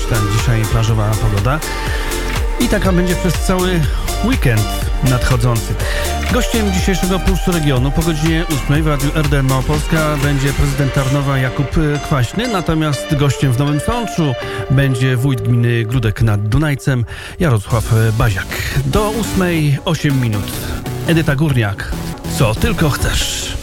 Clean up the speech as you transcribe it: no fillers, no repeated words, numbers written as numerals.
ta dzisiaj plażowa pogoda. I taka będzie przez cały weekend nadchodzący. Gościem dzisiejszego Pulsu Regionu po godzinie 8 w Radiu RDR Małopolska będzie prezydent Tarnowa Jakub Kwaśny, natomiast gościem w Nowym Sączu będzie wójt gminy Gródek nad Dunajcem Jarosław Baziak. Do 8:08. Edyta Górniak. Co tylko chcesz.